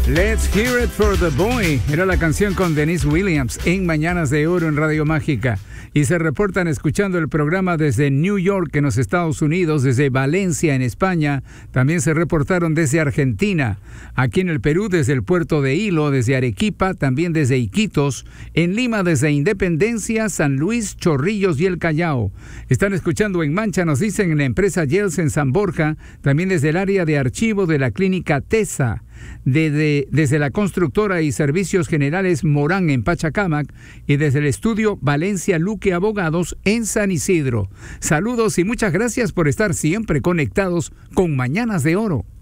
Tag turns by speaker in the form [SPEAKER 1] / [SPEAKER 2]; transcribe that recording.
[SPEAKER 1] Let's Hear It for the Boy. Era la canción con Denise Williams en Mañanas de Oro en Radio Mágica. Y se reportan escuchando el programa desde New York en los Estados Unidos, desde Valencia en España. También se reportaron desde Argentina, aquí en el Perú desde el puerto de Hilo, desde Arequipa, también desde Iquitos, en Lima desde Independencia, San Luis, Chorrillos y el Callao. Están escuchando en Mancha, nos dicen, en la empresa Yels en San Borja, también desde el área de archivo de la clínica TESA. Desde la constructora y servicios generales Morán en Pachacámac y desde el estudio Valencia Luque Abogados en San Isidro. Saludos y muchas gracias por estar siempre conectados con Mañanas de Oro.